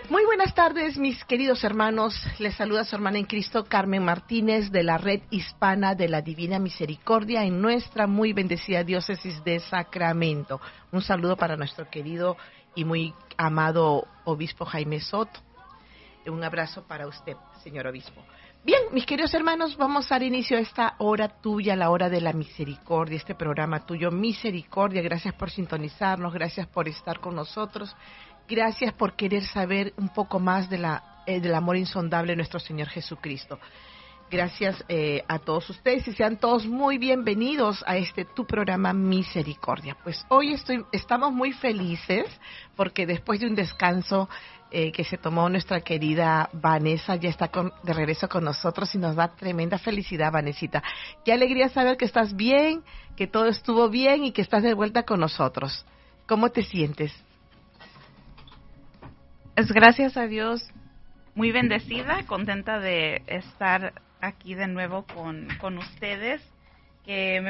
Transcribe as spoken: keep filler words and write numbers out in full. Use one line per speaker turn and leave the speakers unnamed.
Muy buenas tardes, mis queridos hermanos. Les saluda su hermana en Cristo, Carmen Martínez, de la Red Hispana de la Divina Misericordia en nuestra muy bendecida diócesis de Sacramento. Un saludo para nuestro querido y muy amado obispo Jaime Soto. Un abrazo para usted, señor obispo. Bien, mis queridos hermanos, vamos a dar inicio a esta hora tuya, la hora de la misericordia, este programa tuyo, Misericordia. Gracias por sintonizarnos, gracias por estar con nosotros, gracias por querer saber un poco más de la, eh, del amor insondable de nuestro Señor Jesucristo. Gracias eh, a todos ustedes y sean todos muy bienvenidos a este tu programa Misericordia. Pues hoy estoy, estamos muy felices porque después de un descanso eh, que se tomó nuestra querida Vanessa, ya está con, de regreso con nosotros y nos da tremenda felicidad, Vanesita. Qué alegría saber que estás bien, que todo estuvo bien y que estás de vuelta con nosotros. ¿Cómo te sientes?
Es gracias a Dios, muy bendecida, contenta de estar aquí de nuevo con, con ustedes, que me